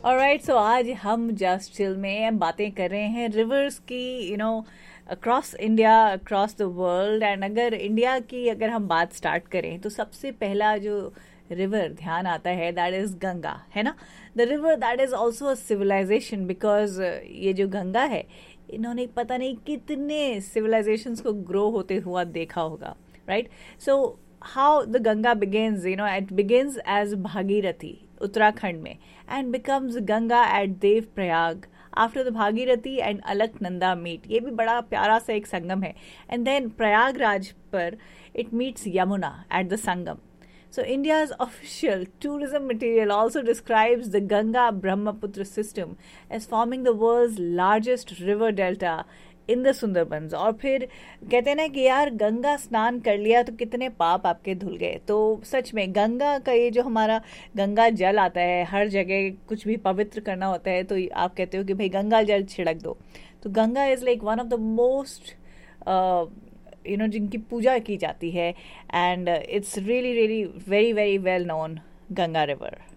Alright, सो आज हम just chill में बातें कर रहे हैं रिवर्स की, across India, across the world. And अगर हम बात स्टार्ट करें तो सबसे पहला जो रिवर ध्यान आता है दैट इज गंगा, है ना। The river that is also a civilisation, because ये जो गंगा है, इन्होंने पता नहीं कितने सिविलाइजेशंस को ग्रो होते हुआ देखा होगा, right. So how the Ganga begins, it begins as Bhagirathi, Uttarakhand में, and becomes Ganga at Dev Prayag after the Bhagirathi and Alaknanda meet. ये भी बड़ा प्यारा सा एक संगम है. And then प्रयागराज पर it meets Yamuna at the Sangam. So India's official tourism material also describes the Ganga Brahmaputra system as forming the world's largest river delta in the Sundarbans. और फिर कहते हैं ना कि यार गंगा स्नान कर लिया तो कितने पाप आपके धुल गए। तो सच में गंगा का ये जो हमारा गंगा जल आता है, हर जगह कुछ भी पवित्र करना होता है तो आप कहते हो कि भाई गंगा जल छिड़क दो। तो Ganga is like one of the most जिनकी पूजा की जाती है, and it's really really very very well known Ganga river.